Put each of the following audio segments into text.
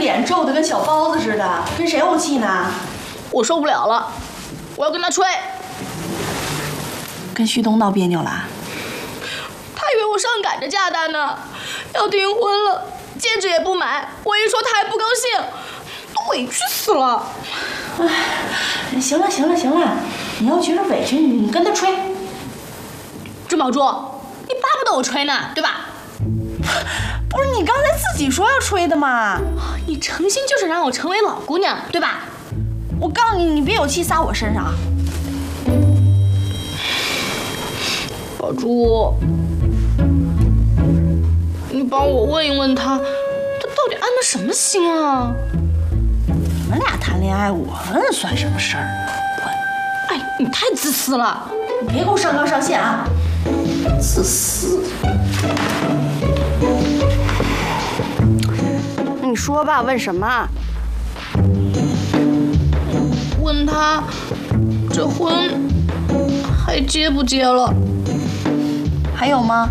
脸皱得跟小包子似的，跟谁怄气呢？ 我受不了了，我要跟他吹。 跟旭东闹别扭了？ 他以为我上赶着嫁单呢，要订婚了，戒指也不买，我一说他还不高兴，都委屈死了。 哎，行了，你要觉得委屈，你跟他吹。 郑宝珠，你巴不得我吹呢，对吧？ 不是你刚才自己说要吹的吗？ 你诚心就是让我成为老姑娘，对吧？ 我告诉你，你别有气撒我身上啊！ 宝珠，你帮我问一问他，他到底安的什么心啊？ 你们俩谈恋爱，我问算什么事儿？ 哎，你太自私了！ 你别给我上纲上线啊！自私。 你说吧，问什么？ 问他这婚还结不结了？ 还有吗？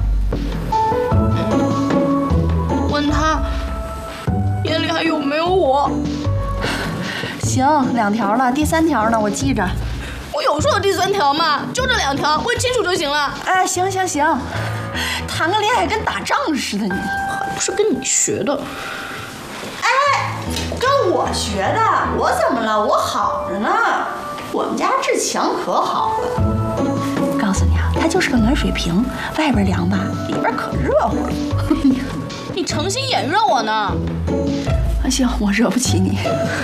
问他眼里还有没有我？ 行，2条了，第3条呢？我记着。 我有说的第3条吗？就这2条，问清楚就行了。 哎，行，谈个恋爱跟打仗似的，你还不是跟你学的？ 哎，跟我学的？我怎么了？我好着呢。我们家志强可好了。告诉你啊，他就是个暖水瓶，外边凉吧，里边可热乎了。 你诚心眼热我呢？ 行，我惹不起你。